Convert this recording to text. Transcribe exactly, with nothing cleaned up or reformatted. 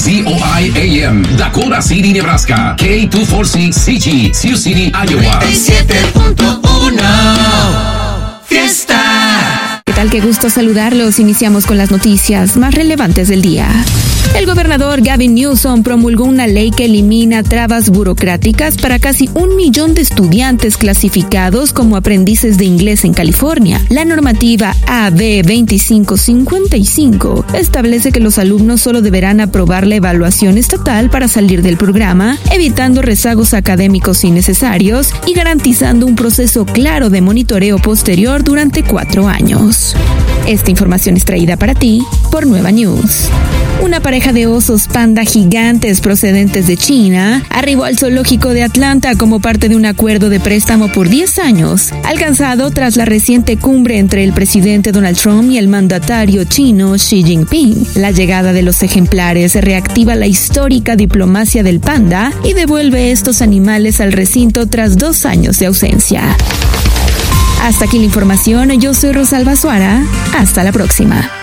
C O I A M, Dakota City, Nebraska. K dos cuatro seis C G, Sioux City, Iowa. noventa y siete punto uno Fiesta. ¿Qué tal? Qué gusto saludarlos. Iniciamos con las noticias más relevantes del día. El gobernador Gavin Newsom promulgó una ley que elimina trabas burocráticas para casi un millón de estudiantes clasificados como aprendices de inglés en California. La normativa A B veinticinco cincuenta y cinco establece que los alumnos solo deberán aprobar la evaluación estatal para salir del programa, evitando rezagos académicos innecesarios y garantizando un proceso claro de monitoreo posterior durante cuatro años. Esta información es traída para ti por Nueva News. Una pareja de osos panda gigantes procedentes de China arribó al zoológico de Atlanta como parte de un acuerdo de préstamo por diez años, alcanzado tras la reciente cumbre entre el presidente Donald Trump y el mandatario chino Xi Jinping. La llegada de los ejemplares reactiva la histórica diplomacia del panda y devuelve estos animales al recinto tras dos años de ausencia. Hasta aquí la información. Yo soy Rosalba Suara. Hasta la próxima.